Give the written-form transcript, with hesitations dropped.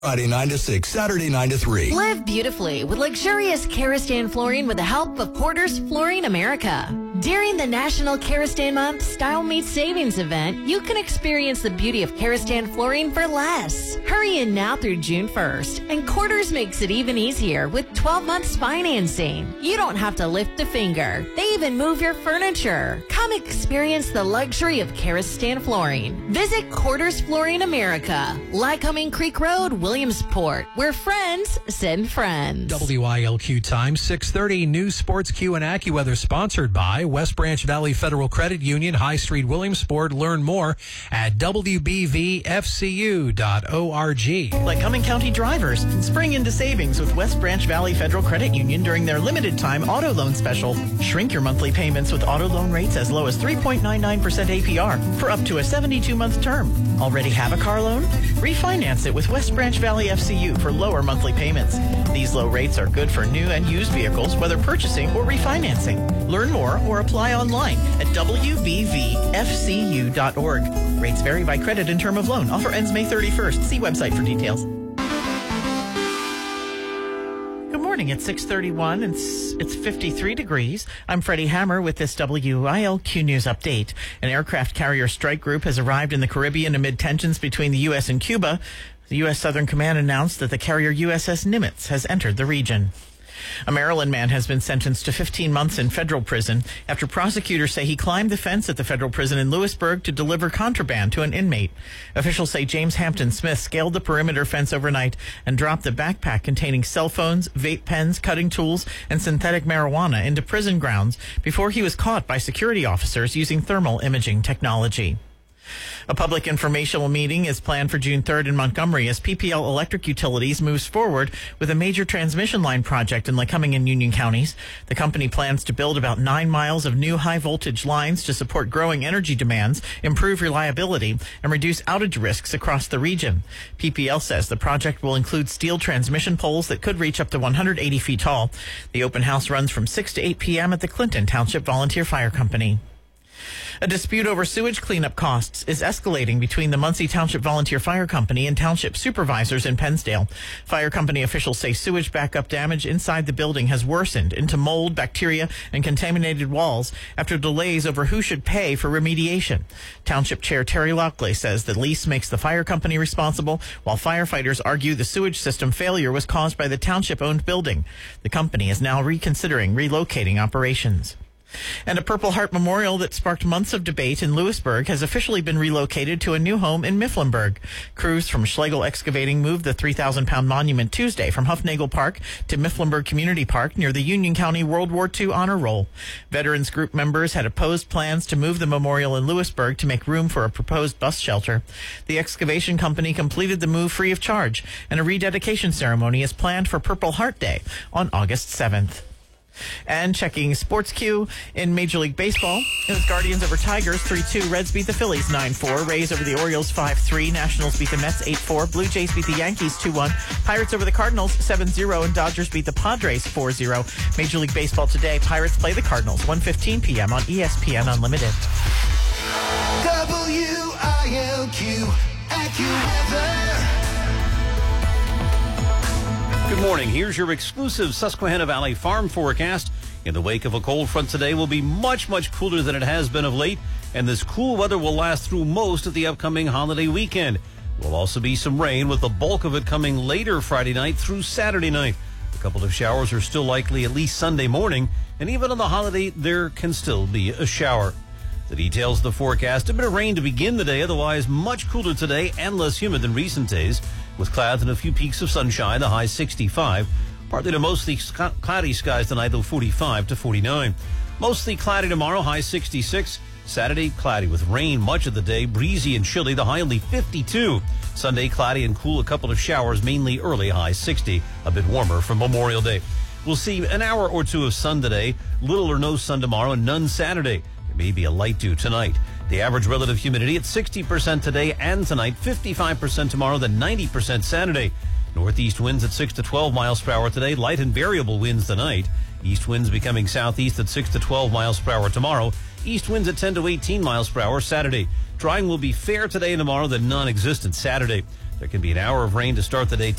Friday 9 to 6, Saturday 9 to 3. Live beautifully with luxurious Karastan flooring with the help of Porter's Flooring America. During the National Karastan Month Style Meets Savings event, you can experience the beauty of Karastan flooring for less. Hurry in now through June 1st, and Quarters makes it even easier with 12 months financing. You don't have to lift a finger. They even move your furniture. Come experience the luxury of Karastan flooring. Visit Quarters Flooring America, Lycoming Creek Road, Williamsport, where friends send friends. WILQ time, 6:30. News, Sports, Q, and AccuWeather, sponsored by West Branch Valley Federal Credit Union, High Street, Williamsport. Learn more at wbvfcu.org. Lycoming County drivers, spring into savings with West Branch Valley Federal Credit Union during their limited time auto loan special. Shrink your monthly payments with auto loan rates as low as 3.99% APR for up to a 72-month term. Already have a car loan? Refinance it with West Branch Valley FCU for lower monthly payments. These low rates are good for new and used vehicles, whether purchasing or refinancing. Learn more or apply online at wbvfcu.org. Rates vary by credit and term of loan. Offer ends May 31st. See website for details. Good morning. It's 6:31 and it's 53 degrees. I'm Freddie Hammer with this WILQ News update. An aircraft carrier strike group has arrived in the Caribbean amid tensions between the U.S. and Cuba. The U.S. Southern Command announced that the carrier USS Nimitz has entered the region. A Maryland man has been sentenced to 15 months in federal prison after prosecutors say he climbed the fence at the federal prison in Lewisburg to deliver contraband to an inmate. Officials say James Hampton Smith scaled the perimeter fence overnight and dropped a backpack containing cell phones, vape pens, cutting tools, and synthetic marijuana into prison grounds before he was caught by security officers using thermal imaging technology. A public informational meeting is planned for June 3rd in Montgomery as PPL Electric Utilities moves forward with a major transmission line project in Lycoming and Union counties. The company plans to build about 9 miles of new high-voltage lines to support growing energy demands, improve reliability, and reduce outage risks across the region. PPL says the project will include steel transmission poles that could reach up to 180 feet tall. The open house runs from 6 to 8 p.m. at the Clinton Township Volunteer Fire Company. A dispute over sewage cleanup costs is escalating between the Muncie Township Volunteer Fire Company and township supervisors in Pennsdale. Fire company officials say sewage backup damage inside the building has worsened into mold, bacteria, and contaminated walls after delays over who should pay for remediation. Township Chair Terry Lockley says the lease makes the fire company responsible, while firefighters argue the sewage system failure was caused by the township-owned building. The company is now reconsidering relocating operations. And a Purple Heart memorial that sparked months of debate in Lewisburg has officially been relocated to a new home in Mifflinburg. Crews from Schlegel Excavating moved the 3,000-pound monument Tuesday from Huffnagel Park to Mifflinburg Community Park near the Union County World War II Honor Roll. Veterans Group members had opposed plans to move the memorial in Lewisburg to make room for a proposed bus shelter. The excavation company completed the move free of charge, and a rededication ceremony is planned for Purple Heart Day on August 7th. And checking Sports Q in Major League Baseball, it was Guardians over Tigers 3-2. Reds beat the Phillies 9-4. Rays over the Orioles 5-3. Nationals beat the Mets 8-4. Blue Jays beat the Yankees 2-1. Pirates over the Cardinals 7-0. And Dodgers beat the Padres 4-0. Major League Baseball today, Pirates play the Cardinals 1:15 p.m. on ESPN Unlimited. WILQ AccuWeather. Good morning. Here's your exclusive Susquehanna Valley farm forecast. In the wake of a cold front today, will be much, much cooler than it has been of late, and this cool weather will last through most of the upcoming holiday weekend. There will also be some rain, with the bulk of it coming later Friday night through Saturday night. A couple of showers are still likely at least Sunday morning, and even on the holiday, there can still be a shower. The details of the forecast: a bit of rain to begin the day, otherwise much cooler today and less humid than recent days, with clouds and a few peaks of sunshine, the high 65. Partly to mostly cloudy skies tonight, though 45 to 49. Mostly cloudy tomorrow, high 66. Saturday, cloudy with rain much of the day, breezy and chilly, the high only 52. Sunday, cloudy and cool, a couple of showers, mainly early, high 60. A bit warmer for Memorial Day. We'll see an hour or two of sun today, little or no sun tomorrow, and none Saturday. There may be a light dew tonight. The average relative humidity at 60% today and tonight, 55% tomorrow, then 90% Saturday. Northeast winds at 6 to 12 miles per hour today, light and variable winds tonight. East winds becoming southeast at 6 to 12 miles per hour tomorrow. East winds at 10 to 18 miles per hour Saturday. Drying will be fair today and tomorrow, then non-existent Saturday. There can be an hour of rain to start the day